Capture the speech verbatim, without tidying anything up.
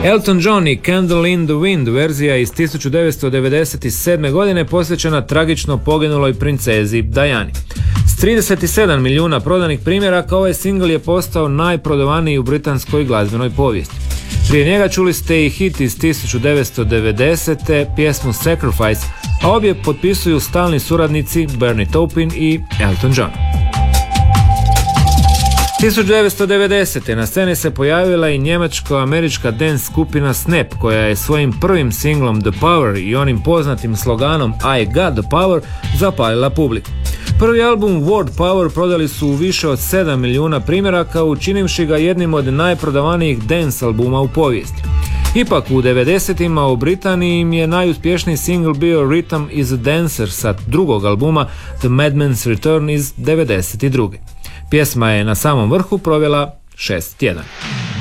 Elton John i Candle in the Wind, verzija iz tisuću devetsto devedeset sedme. godine, posvećena tragično poginuloj princezi Diani. S trideset sedam milijuna prodanih primjeraka, ovaj singl je postao najprodavaniji u britanskoj glazbenoj povijesti. Prije njega čuli ste i hit iz tisuću devetsto devedesete. pjesmu Sacrifice, a obje potpisuju stalni suradnici Bernie Taupin i Elton John. tisuću devetsto devedesete. na sceni se pojavila i njemačko-američka dance skupina Snap, koja je svojim prvim singlom The Power i onim poznatim sloganom I Got the Power zapalila publiku. Prvi album Word Power prodali su u više od sedam milijuna primjeraka, učinivši ga jednim od najprodavanijih dance albuma u povijesti. Ipak u devedesetima u Britaniji im je najuspješniji singl bio Rhythm is a Dancer sa drugog albuma The Madman's Return iz devedeset druge. Pjesma je na samom vrhu provela šest tjedana.